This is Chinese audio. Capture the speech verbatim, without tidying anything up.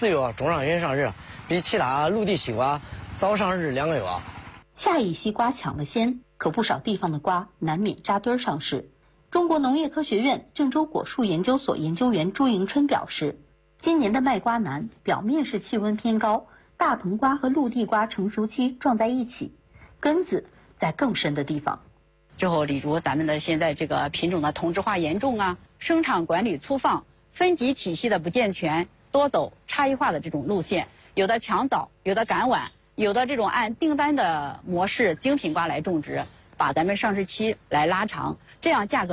四月种上原上市，比其他陆地西瓜早上市两个月。 夏邑西瓜抢了先，可不少地方的瓜难免扎堆上市。中国农业科学院郑州果树研究所研究员朱迎春表示，今年的卖瓜难，表面是气温偏高，大棚瓜和陆地瓜成熟期撞在一起，根子在更深的地方。 之后，例如咱们的现在这个品种的同质化严重啊，生产管理粗放，分级体系的不健全，多走差异化的这种路线，有的抢早，有的赶晚，有的这种按订单的模式精品瓜来种植，把咱们上市期来拉长，这样价格。